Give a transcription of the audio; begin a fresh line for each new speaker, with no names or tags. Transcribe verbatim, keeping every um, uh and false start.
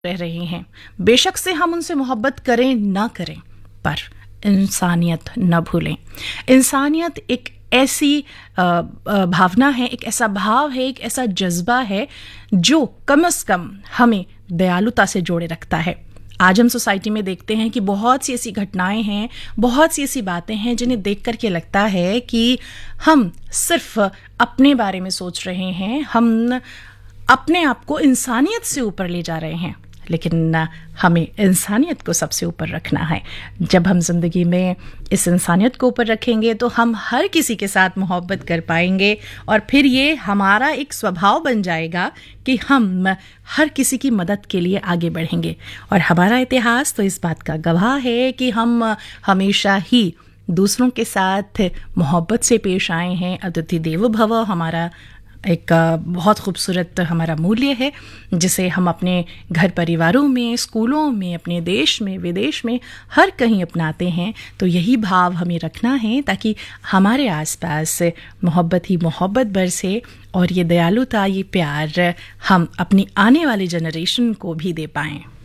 रह रहे हैं। बेशक से हम उनसे मोहब्बत करें ना करें, पर इंसानियत न भूलें। इंसानियत एक ऐसी भावना है, एक ऐसा भाव है, एक ऐसा जज्बा है जो कम से कम हमें दयालुता से जोड़े रखता है। आज हम सोसाइटी में देखते हैं कि बहुत सी ऐसी घटनाएं हैं, बहुत सी ऐसी बातें हैं जिन्हें देख करके लगता है कि हम सिर्फ अपने बारे में सोच रहे हैं, हम अपने आप को इंसानियत से ऊपर ले जा रहे हैं, लेकिन हमें इंसानियत को सबसे ऊपर रखना है। जब हम जिंदगी में इस इंसानियत को ऊपर रखेंगे तो हम हर किसी के साथ मोहब्बत कर पाएंगे और फिर ये हमारा एक स्वभाव बन जाएगा कि हम हर किसी की मदद के लिए आगे बढ़ेंगे। और हमारा इतिहास तो इस बात का गवाह है कि हम हमेशा ही दूसरों के साथ मोहब्बत से पेश आए हैं। अतिथि देवो भव हमारा एक बहुत खूबसूरत हमारा मूल्य है, जिसे हम अपने घर परिवारों में, स्कूलों में, अपने देश में, विदेश में हर कहीं अपनाते हैं। तो यही भाव हमें रखना है ताकि हमारे आसपास मोहब्बत ही मोहब्बत बरसे और ये दयालुता, ये प्यार हम अपनी आने वाली जनरेशन को भी दे पाएं।